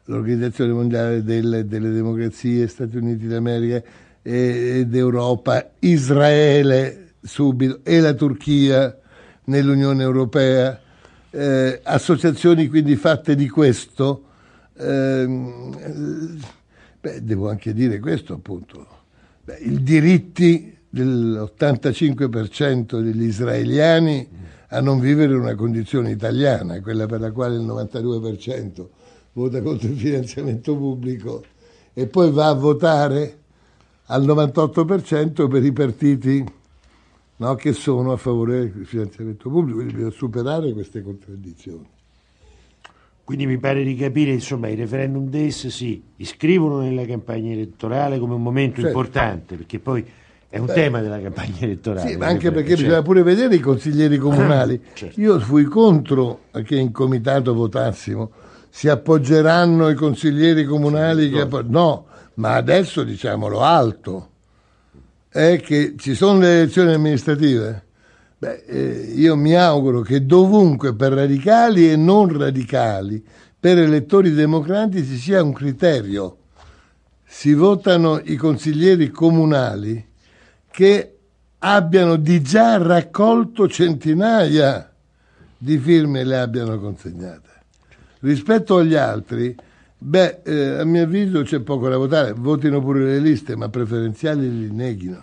l'Organizzazione Mondiale delle Democrazie, Stati Uniti d'America ed Europa, Israele subito e la Turchia nell'Unione Europea, associazioni quindi fatte di questo. Devo anche dire questo, appunto, i diritti dell'85% degli israeliani a non vivere una condizione italiana, quella per la quale il 92% vota contro il finanziamento pubblico e poi va a votare al 98% per i partiti, no, che sono a favore del finanziamento pubblico. Quindi bisogna superare queste contraddizioni. Quindi mi pare di capire, insomma, i referendum DES si iscrivono nella campagna elettorale come un momento importante, perché poi è un tema della campagna elettorale. Sì, ma anche perché bisogna pure vedere i consiglieri comunali. Certo. Io fui contro che in comitato votassimo. Si appoggeranno i consiglieri comunali no, ma adesso diciamolo alto, è che ci sono le elezioni amministrative. Io mi auguro che dovunque, per radicali e non radicali, per elettori democratici, sia un criterio. Si votano i consiglieri comunali che abbiano di già raccolto centinaia di firme e le abbiano consegnate. Rispetto agli altri, a mio avviso c'è poco da votare. Votino pure le liste, ma preferenziali li neghino.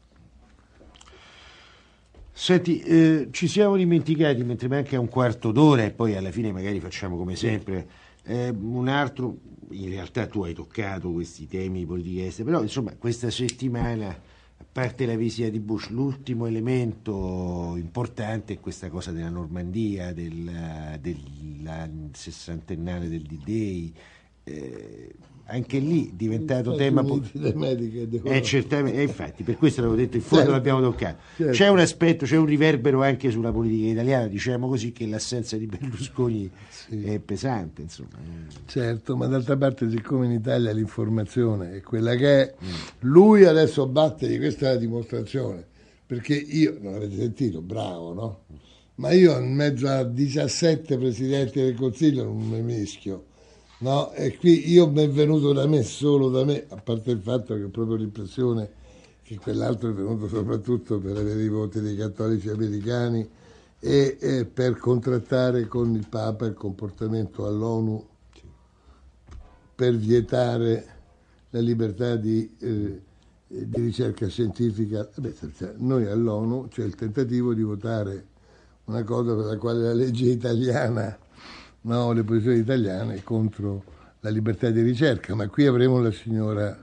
Senti, ci siamo dimenticati, mentre manca un quarto d'ora, e poi alla fine magari facciamo come sempre un altro. In realtà tu hai toccato questi temi di politica estera, però insomma questa settimana, a parte la visita di Bush, l'ultimo elemento importante è questa cosa della Normandia, della sessantennale del D-Day. Anche lì è diventato tema certamente, infatti per questo l'avevo detto, in fondo l'abbiamo toccato. C'è un aspetto, c'è un riverbero anche sulla politica italiana, diciamo così, che l'assenza di Berlusconi è pesante, insomma. Certo, ma d'altra parte, siccome in Italia l'informazione è quella che è, lui adesso batte, questa è la dimostrazione, perché io, non avete sentito, bravo, no? Ma io in mezzo a 17 presidenti del Consiglio non mi mischio. No, e qui io mi è venuto da me, solo da me, a parte il fatto che ho proprio l'impressione che quell'altro è venuto soprattutto per avere i voti dei cattolici americani e per contrattare con il Papa il comportamento all'ONU per vietare la libertà di ricerca scientifica. Noi all'ONU c'è il tentativo di votare una cosa per la quale la legge italiana, no, le posizioni italiane contro la libertà di ricerca, ma qui avremo la signora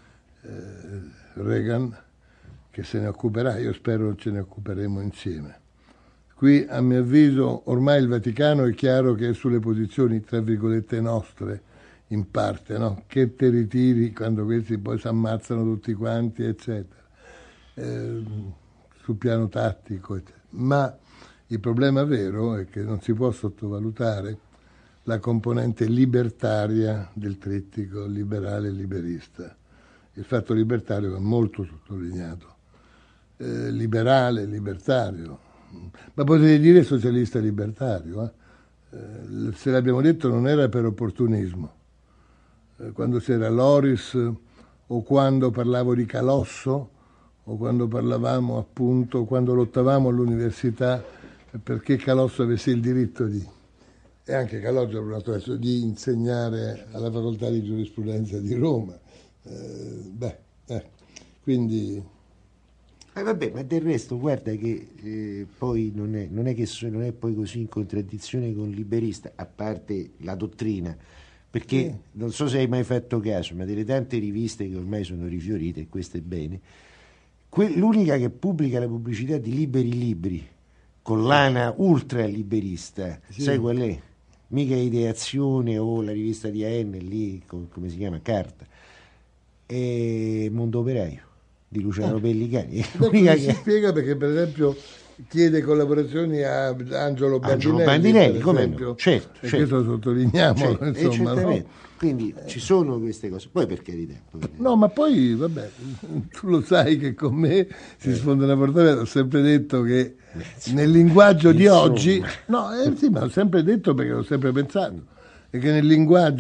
Reagan che se ne occuperà, io spero ce ne occuperemo insieme. Qui, a mio avviso, ormai il Vaticano è chiaro che è sulle posizioni, tra virgolette, nostre, in parte, no? Che te ritiri quando questi poi si ammazzano tutti quanti, eccetera, sul piano tattico, eccetera. Ma il problema vero è che non si può sottovalutare la componente libertaria del trittico liberale e liberista. Il fatto libertario è molto sottolineato. Liberale, libertario, ma potete dire socialista libertario. Se l'abbiamo detto non era per opportunismo. Quando c'era Loris o quando parlavo di Calosso o quando parlavamo appunto, quando lottavamo all'università perché Calosso avesse il diritto di, e anche Calogero di insegnare alla facoltà di giurisprudenza di Roma. Quindi vabbè, ma del resto guarda che poi non è poi così in contraddizione con il liberista, a parte la dottrina, perché non so se hai mai fatto caso, ma delle tante riviste che ormai sono rifiorite, e questo è bene, l'unica che pubblica la pubblicità di Liberi Libri con l'ana ultra liberista, sai qual è? Mica Ideazione o la rivista di AN lì, come si chiama, Carta, è Mondo Operaio di Luciano Pellicani. Si spiega perché, per esempio, chiede collaborazioni a Angelo Bandinelli, come no? Certo. Questo sottolineiamolo, insomma, no? Quindi ci sono queste cose, poi per carità. No, ma poi, vabbè, tu lo sai che con me si sfonda una porta aperta. Ho sempre detto che nel linguaggio di oggi, ma ho sempre detto, perché l'ho sempre pensato, è che nel linguaggio